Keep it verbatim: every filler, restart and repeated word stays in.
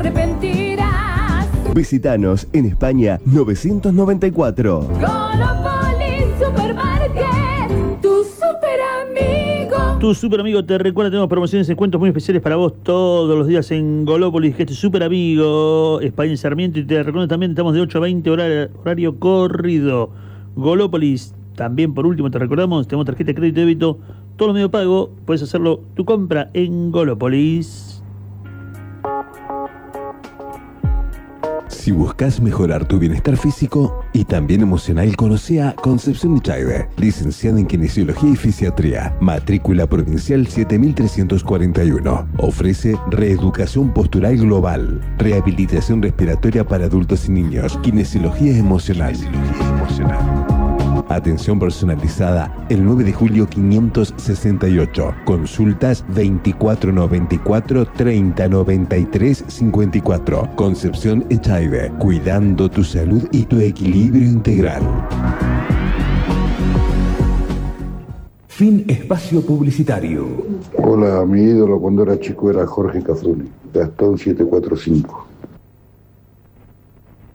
arrepentirás. Visítanos en España novecientos noventa y cuatro. Golopolis Supermarket, tu super amigo. Tu super amigo te recuerda, tenemos promociones y descuentos muy especiales para vos todos los días en Golópolis, que es tu super amigo, España en Sarmiento, y te recuerdo también, estamos de ocho a veinte, horario, horario corrido. Golópolis, también por último te recordamos, tenemos tarjeta de crédito y débito, todos los medios de pago, puedes hacerlo tu compra en Golópolis. Si buscas mejorar tu bienestar físico y también emocional, conoce a Concepción Echaide, licenciada en Kinesiología y Fisiatría, matrícula provincial siete mil trescientos cuarenta y uno. Ofrece reeducación postural global, rehabilitación respiratoria para adultos y niños, kinesiología emocional. Kinesiología emocional. Atención personalizada el nueve de julio quinientos sesenta y ocho. Consultas veinticuatro noventa y cuatro treinta noventa y tres cincuenta y cuatro. Concepción Echaide, cuidando tu salud y tu equilibrio integral. Fin espacio publicitario. Hola, mi ídolo cuando era chico era Jorge Cafruni, Gastón setecientos cuarenta y cinco.